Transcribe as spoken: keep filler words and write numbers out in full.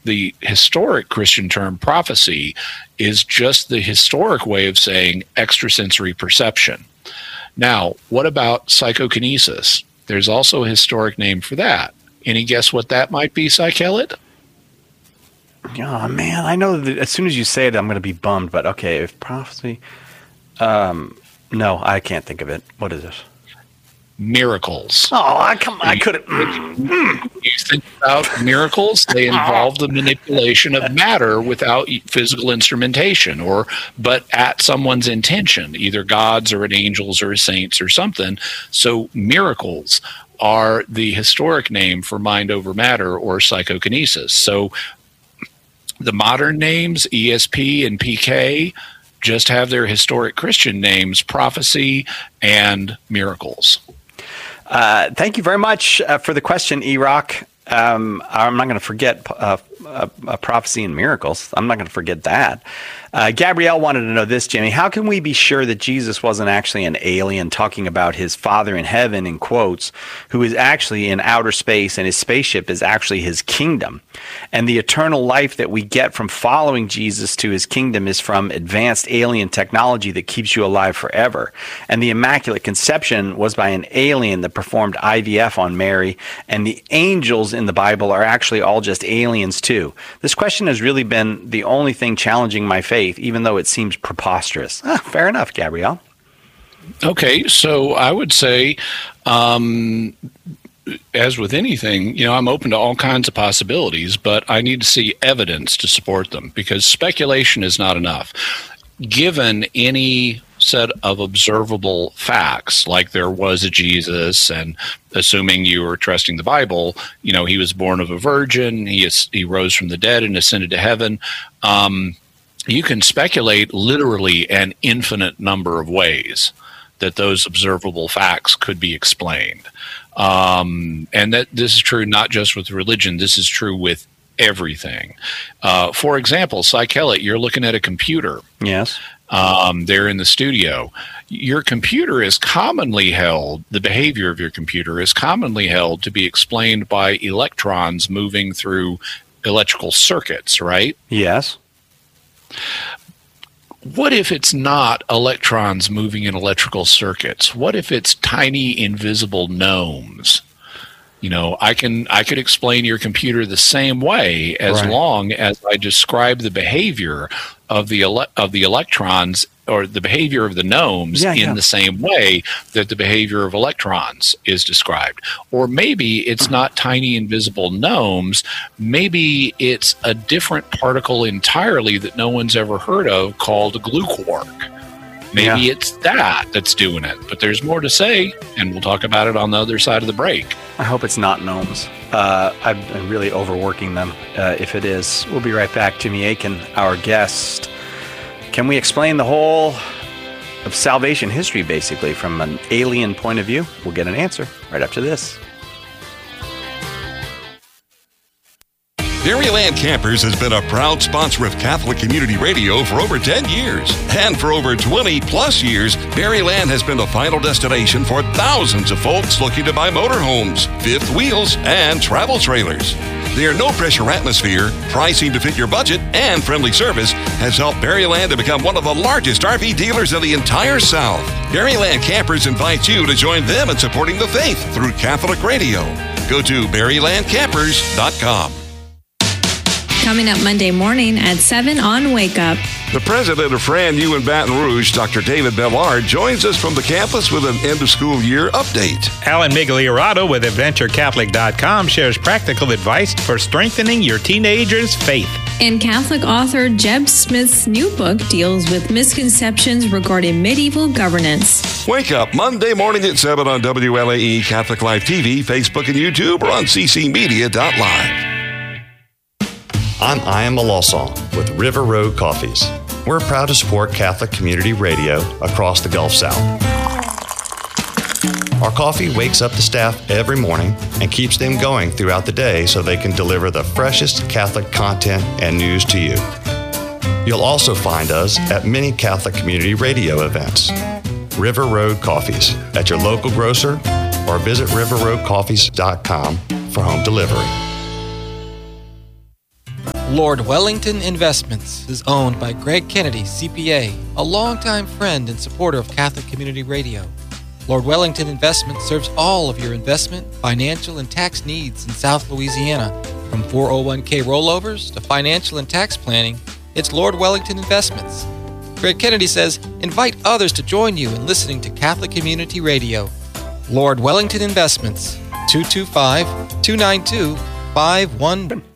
the historic Christian term prophecy is just the historic way of saying extrasensory perception. Now, what about psychokinesis? There's also a historic name for that. Any guess what that might be, Psychelit? Oh, man, I know that as soon as you say it, I'm going to be bummed. But okay, if prophecy, um, no, I can't think of it. What is it? Miracles. Oh, I come! I couldn't. You think about miracles; they involve the manipulation of matter without physical instrumentation, or but at someone's intention, either God's or an angel's or a saint's or something. So miracles are the historic name for mind over matter or psychokinesis. So the modern names, E S P and P K, just have their historic Christian names, prophecy and miracles. Uh, thank you very much uh, for the question, E-Rock. Um, I'm not going to forget uh, uh, uh, prophecy and miracles. I'm not going to forget that. Uh, Gabrielle wanted to know this, Jimmy. How can we be sure that Jesus wasn't actually an alien talking about his Father in heaven, in quotes, who is actually in outer space and his spaceship is actually his kingdom? And the eternal life that we get from following Jesus to his kingdom is from advanced alien technology that keeps you alive forever. And the Immaculate Conception was by an alien that performed I V F on Mary. And the angels in the Bible are actually all just aliens too. This question has really been the only thing challenging my faith, even though it seems preposterous. Ah, fair enough, Gabrielle. Okay, so I would say, um, as with anything, you know, I'm open to all kinds of possibilities, but I need to see evidence to support them, because speculation is not enough. Given any set of observable facts, like there was a Jesus, and assuming you were trusting the Bible, you know, he was born of a virgin, he is, he rose from the dead and ascended to heaven. Um, you can speculate literally an infinite number of ways that those observable facts could be explained. Um, and that this is true not just with religion, this is true with everything. Uh, for example, Psychelit, you're looking at a computer. Yes. Um, there in the studio. Your computer is commonly held, the behavior of your computer is commonly held to be explained by electrons moving through electrical circuits, right? Yes. What if it's not electrons moving in electrical circuits? What if it's tiny invisible gnomes? You know, I can I could explain your computer the same way as right. long as I describe the behavior of the ele- of the electrons, or the behavior of the gnomes yeah, in yeah. the same way that the behavior of electrons is described. Or maybe it's not tiny invisible gnomes. Maybe it's a different particle entirely that no one's ever heard of called glue quark. Maybe yeah. it's that that's doing it. But there's more to say, and we'll talk about it on the other side of the break. I hope it's not gnomes. Uh, I'm, I'm really overworking them. Uh, if it is, we'll be right back. Jimmy Akin, our guest. Can we explain the whole of salvation history, basically, from an alien point of view? We'll get an answer right after this. Berryland Campers has been a proud sponsor of Catholic Community Radio for over ten years. And for over twenty plus years, Berryland has been the final destination for thousands of folks looking to buy motorhomes, fifth wheels, and travel trailers. Their no-pressure atmosphere, pricing to fit your budget, and friendly service has helped Berryland to become one of the largest R V dealers in the entire South. Berryland Campers invites you to join them in supporting the faith through Catholic Radio. Go to berryland campers dot com. Coming up Monday morning at seven on Wake Up. The president of Fran U in Baton Rouge, Doctor David Bellard, joins us from the campus with an end-of-school year update. Alan Migliorato with adventure catholic dot com shares practical advice for strengthening your teenager's faith. And Catholic author Jeb Smith's new book deals with misconceptions regarding medieval governance. Wake Up Monday morning at seven on W L A E, Catholic Live T V, Facebook, and YouTube, or on c c media dot live. I'm Ian Malosong with River Road Coffees. We're proud to support Catholic Community Radio across the Gulf South. Our coffee wakes up the staff every morning and keeps them going throughout the day so they can deliver the freshest Catholic content and news to you. You'll also find us at many Catholic Community Radio events. River Road Coffees at your local grocer, or visit river road coffees dot com for home delivery. Lord Wellington Investments is owned by Greg Kennedy, C P A, a longtime friend and supporter of Catholic Community Radio. Lord Wellington Investments serves all of your investment, financial, and tax needs in South Louisiana. From four oh one k rollovers to financial and tax planning, it's Lord Wellington Investments. Greg Kennedy says, invite others to join you in listening to Catholic Community Radio. Lord Wellington Investments, two two five, two nine two, five one